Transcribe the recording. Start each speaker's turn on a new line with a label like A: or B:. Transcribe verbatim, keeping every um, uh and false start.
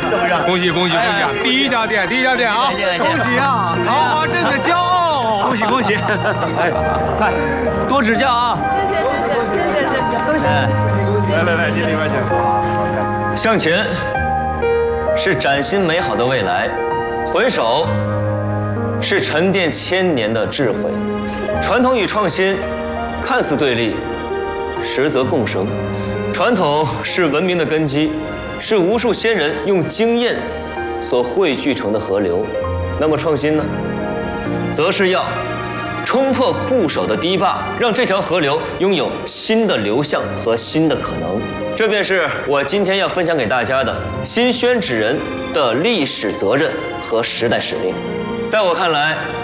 A: 恭喜恭喜恭喜！第一家店，第一家店啊！
B: 恭喜啊，桃花镇的骄傲！
C: 恭喜恭喜！哎，快多指教啊！
D: 谢谢谢谢谢谢谢谢，恭喜！
C: 来来来，这里边请。向前是崭新美好的未来，回首是沉淀千年的智慧。传统与创新看似对立，实则共生。传统是文明的根基，是无数先人用经验所汇聚成的河流。那么创新呢，则是要冲破固守的堤坝，让这条河流拥有新的流向和新的可能。这便是我今天要分享给大家的新宣纸人的历史责任和时代使命。在我看来，